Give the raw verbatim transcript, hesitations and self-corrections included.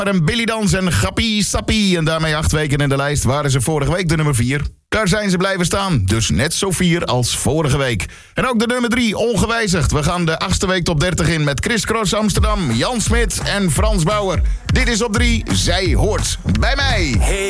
En Billy Dans en Gappie Sappie. En daarmee acht weken in de lijst waren ze vorige week de nummer vier. Daar zijn ze blijven staan. Dus net zo vier als vorige week. En ook de nummer drie, ongewijzigd. We gaan de achtste week top dertig in met Chris Cross Amsterdam, Jan Smit en Frans Bauer. Dit is op drie, Zij hoort bij mij. Hey.